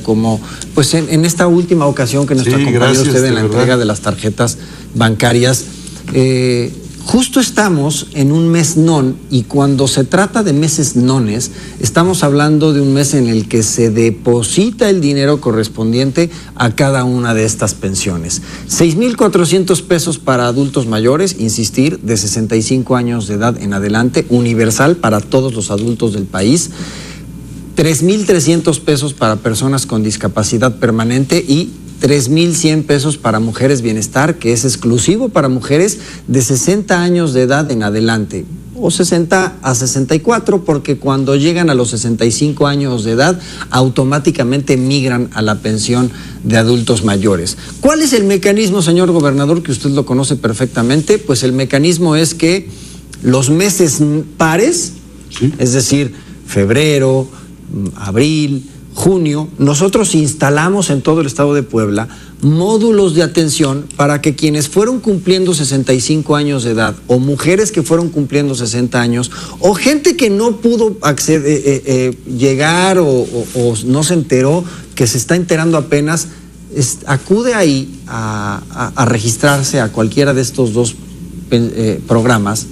como pues en esta última ocasión que nos acompañó usted en la entrega de las tarjetas bancarias. Justo estamos en un mes non, y cuando se trata de meses nones, estamos hablando de un mes en el que se deposita el dinero correspondiente a cada una de estas pensiones. 6,400 pesos para adultos mayores, insistir, de 65 años de edad en adelante, universal para todos los adultos del país. 3,300 pesos para personas con discapacidad permanente y 3,100 pesos para mujeres bienestar, que es exclusivo para mujeres de 60 años de edad en adelante, o 60 a 64, porque cuando llegan a los 65 años de edad, automáticamente migran a la pensión de adultos mayores. ¿Cuál es el mecanismo, señor gobernador, que usted lo conoce perfectamente? Pues el mecanismo es que los meses pares, ¿sí?, es decir, febrero, abril, junio, nosotros instalamos en todo el estado de Puebla módulos de atención para que quienes fueron cumpliendo 65 años de edad, o mujeres que fueron cumpliendo 60 años, o gente que no pudo llegar o no se enteró, que se está enterando apenas, acude ahí a registrarse a cualquiera de estos dos programas,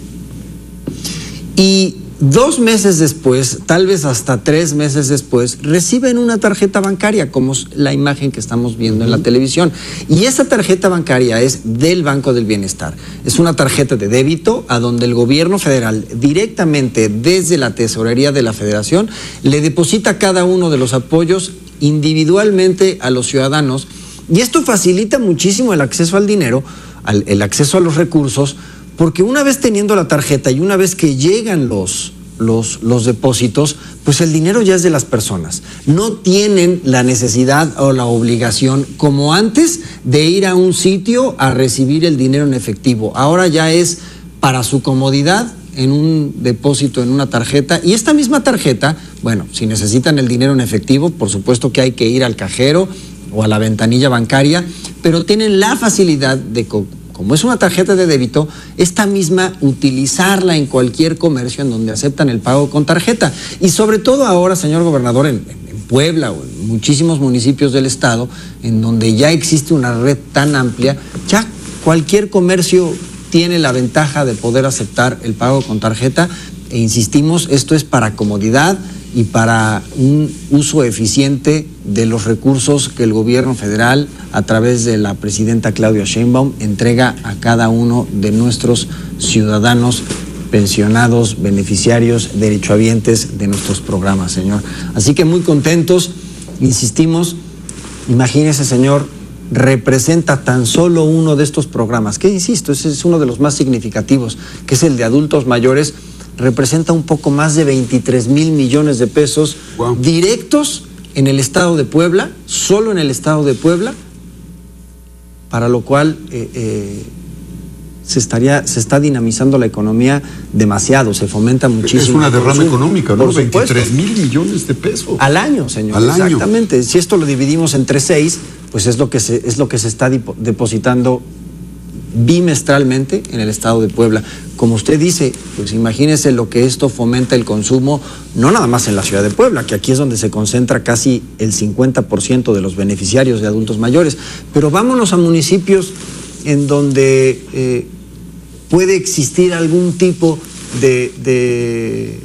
y 2 meses después, tal vez hasta 3 meses después, reciben una tarjeta bancaria, como es la imagen que estamos viendo en la televisión. Y esa tarjeta bancaria es del Banco del Bienestar. Es una tarjeta de débito a donde el gobierno federal, directamente desde la tesorería de la federación, le deposita cada uno de los apoyos individualmente a los ciudadanos. Y esto facilita muchísimo el acceso al dinero, el acceso a los recursos, porque una vez teniendo la tarjeta y una vez que llegan los depósitos, pues el dinero ya es de las personas. No tienen la necesidad o la obligación, como antes, de ir a un sitio a recibir el dinero en efectivo. Ahora ya es para su comodidad, en un depósito, en una tarjeta. Y esta misma tarjeta, bueno, si necesitan el dinero en efectivo, por supuesto que hay que ir al cajero o a la ventanilla bancaria, pero tienen la facilidad de, como es una tarjeta de débito, esta misma utilizarla en cualquier comercio en donde aceptan el pago con tarjeta. Y sobre todo ahora, señor gobernador, en Puebla o en muchísimos municipios del estado, en donde ya existe una red tan amplia, ya cualquier comercio tiene la ventaja de poder aceptar el pago con tarjeta. E insistimos, esto es para comodidad y para un uso eficiente de los recursos que el gobierno federal, a través de la presidenta Claudia Sheinbaum, entrega a cada uno de nuestros ciudadanos, pensionados, beneficiarios, derechohabientes de nuestros programas, señor. Así que muy contentos, insistimos. Imagínese, señor, representa tan solo uno de estos programas, que insisto, ese es uno de los más significativos, que es el de adultos mayores. Representa un poco más de 23,000 millones de pesos, wow, directos en el estado de Puebla, solo en el estado de Puebla, para lo cual se está dinamizando la economía demasiado, se fomenta muchísimo. Es una derrama económica, ¿no? 23,000 millones de pesos. Al año, señor. Al año. Exactamente. Si esto lo dividimos entre 6, pues es lo que se está depositando bimestralmente en el estado de Puebla. Como usted dice, pues imagínese lo que esto fomenta el consumo, no nada más en la ciudad de Puebla, que aquí es donde se concentra casi el 50% de los beneficiarios de adultos mayores, pero vámonos a municipios en donde puede existir algún tipo de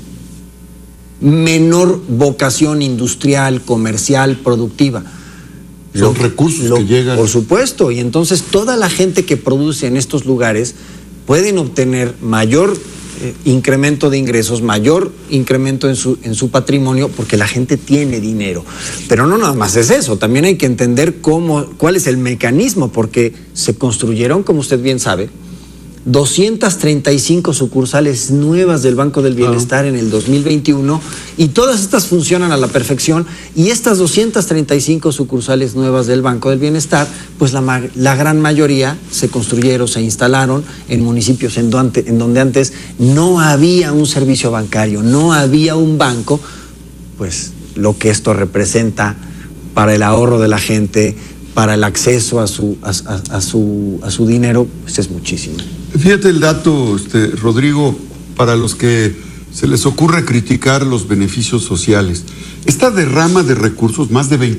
menor vocación industrial, comercial, productiva. Son recursos que llegan. Por supuesto, y entonces toda la gente que produce en estos lugares pueden obtener mayor incremento de ingresos, mayor incremento en su patrimonio, porque la gente tiene dinero. Pero no nada más es eso, también hay que entender cuál es el mecanismo, porque se construyeron, como usted bien sabe, 235 sucursales nuevas del Banco del Bienestar en el 2021, y todas estas funcionan a la perfección, y estas 235 sucursales nuevas del Banco del Bienestar, pues la gran mayoría se construyeron, se instalaron en municipios en donde antes no había un servicio bancario, no había un banco. Pues lo que esto representa para el ahorro de la gente, para el acceso a su dinero, pues es muchísimo. Fíjate el dato, Rodrigo, para los que se les ocurre criticar los beneficios sociales. Esta derrama de recursos, más de